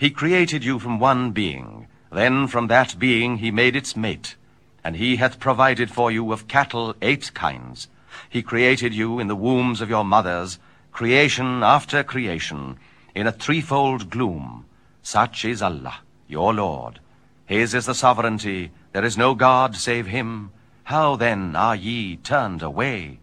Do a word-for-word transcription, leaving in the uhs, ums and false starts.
He created you from one being, then from that being he made its mate, and he hath provided for you of cattle eight kinds. He created you in the wombs of your mothers, creation after creation, in a threefold gloom. Such is Allah, your Lord. His is the sovereignty, there is no God save him. How then are ye turned away?